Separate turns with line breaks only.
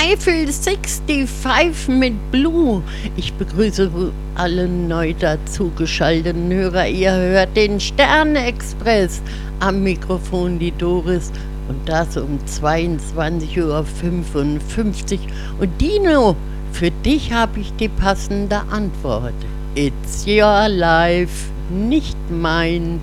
Eiffel 65 mit Blue. Ich begrüße alle neu dazugeschalteten Hörer. Ihr hört den Sterne-Express. Am Mikrofon die Doris. Und das um 22:55 Uhr. Und Dino, für dich habe ich die passende Antwort. It's your life, nicht meins.